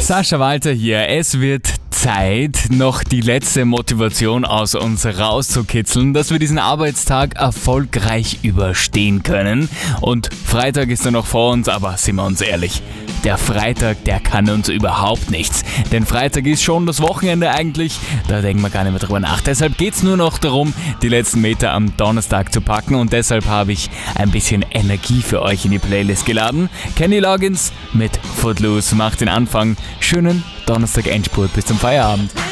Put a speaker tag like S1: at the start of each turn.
S1: Sascha Walter hier. Es wird Zeit, noch die letzte Motivation aus uns rauszukitzeln, dass wir diesen Arbeitstag erfolgreich überstehen können. Und Freitag ist ja noch vor uns, aber sind wir uns ehrlich, der Freitag, der kann uns überhaupt nichts. Denn Freitag ist schon das Wochenende eigentlich, da denken wir gar nicht mehr drüber nach. Deshalb geht es nur noch darum, die letzten Meter am Donnerstag zu packen und deshalb habe ich ein bisschen Energie für euch in die Playlist geladen. Kenny Loggins mit Footloose macht den Anfang. Schönen Donnerstag-Endspurt bis zum Feierabend.